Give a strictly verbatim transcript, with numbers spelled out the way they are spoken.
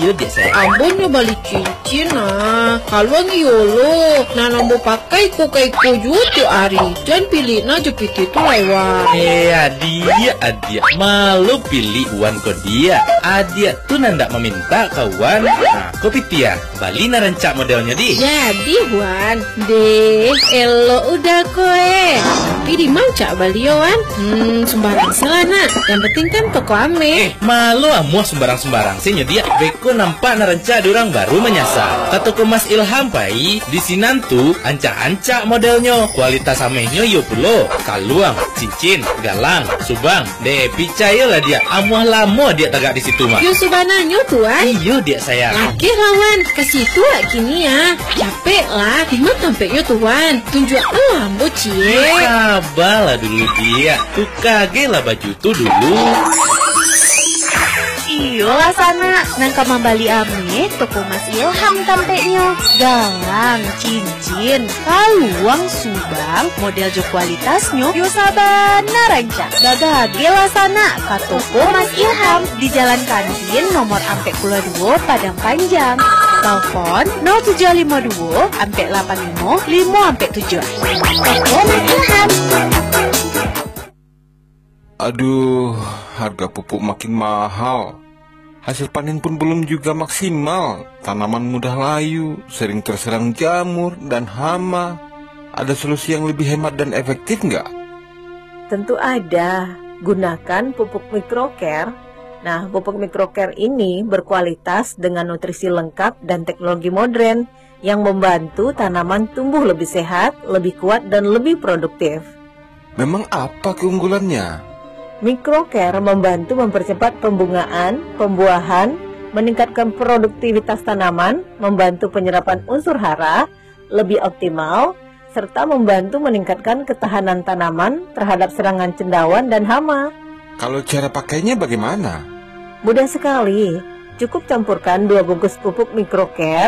Iya dia saya. Ambonnya balik cincin nah. Kalau ngiyolo, nah nambo pakai ku kai ku jutu ari. Jangan pilih na jepit itu lewat. Eh adia adia malu pilih uan ko dia. Adia tuh nanda meminta kawan. Nah kopi tia bali na rancak modelnya di. Jadi Wan, deh, elo udah koe. Tapi di manca balioan, hmm sembarang selana. Yang penting kan toko ame. Eh malu amuah sembarang-sembarang sih nyedia. Beko nampak na rancak durang baru menyasar. Kata ko Mas Ilham pai di sinantu ancak-ancak modelnya. Kualitas amehnya yo pulo. Kaluang, cincin, galang, subang. Deh percaya lah dia. Amuah lama dia tagak di situ mah. Yo subananyo tuan. Iyo dia sayang. Oke lawan, kasih tua kini ya. Capek lah, di mana tampaknya tuan. Tunjuk lambo cie. Sabarlah dulu dia. Tuh kage lah baju tuh dulu. Iyo lah sana, nangka mambali ame toko Mas Ilham tampeknya. Galang, cincin, kaluang, subang, model jo kualitasnya yo sabana ranca. Gagage lah sana, ka toko Mas Ilham di Jalan Kantin nomor ampe puluh dua Padang Panjang. Telepon nol tujuh lima dua ampe delapan lima lima ampe tujuh. Toko Mas Ilham. Aduh, harga pupuk makin mahal. Hasil panen pun belum juga maksimal. Tanaman mudah layu, sering terserang jamur dan hama. Ada solusi yang lebih hemat dan efektif nggak? Tentu ada. Gunakan pupuk Microcare. Nah, pupuk Microcare ini berkualitas dengan nutrisi lengkap dan teknologi modern yang membantu tanaman tumbuh lebih sehat, lebih kuat, dan lebih produktif. Memang apa keunggulannya? Microcare membantu mempercepat pembungaan, pembuahan, meningkatkan produktivitas tanaman, membantu penyerapan unsur hara lebih optimal, serta membantu meningkatkan ketahanan tanaman terhadap serangan cendawan dan hama. Kalau cara pakainya bagaimana? Mudah sekali, cukup campurkan dua bungkus pupuk Microcare